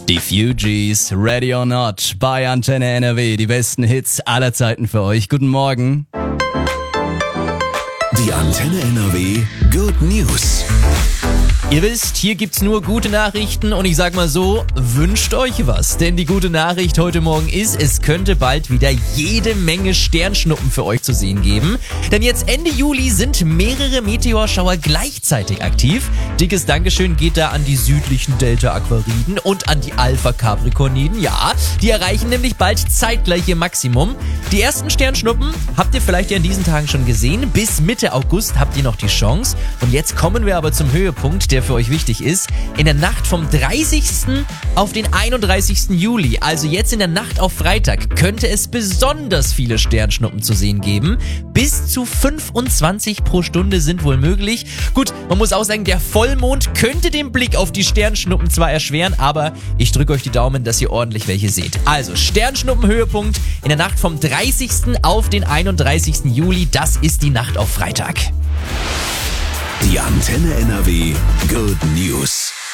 Die Fugees, Ready or Not, bei Antenne NRW, die besten Hits aller Zeiten für euch. Guten Morgen. Die Antenne NRW Good News. Ihr wisst, hier gibt's nur gute Nachrichten und ich sag mal so, wünscht euch was. Denn die gute Nachricht heute Morgen ist, es könnte bald wieder jede Menge Sternschnuppen für euch zu sehen geben. Denn jetzt Ende Juli sind mehrere Meteorschauer gleichzeitig aktiv. Dickes Dankeschön geht da an die südlichen Delta-Aquariden und an die Alpha-Capricorniden. Ja, die erreichen nämlich bald zeitgleich ihr Maximum. Die ersten Sternschnuppen habt ihr vielleicht ja in diesen Tagen schon gesehen. Bis Mitte August habt ihr noch die Chance. Und jetzt kommen wir aber zum Höhepunkt, der für euch wichtig ist. In der Nacht vom 30. auf den 31. Juli, also jetzt in der Nacht auf Freitag, könnte es besonders viele Sternschnuppen zu sehen geben. Bis zu 25 pro Stunde sind wohl möglich. Gut, man muss auch sagen, der Vollmond könnte den Blick auf die Sternschnuppen zwar erschweren, aber ich drücke euch die Daumen, dass ihr ordentlich welche seht. Also Sternschnuppenhöhepunkt in der Nacht vom 30. auf den 31. Juli, das ist die Nacht auf Freitag. Die Antenne NRW Good News.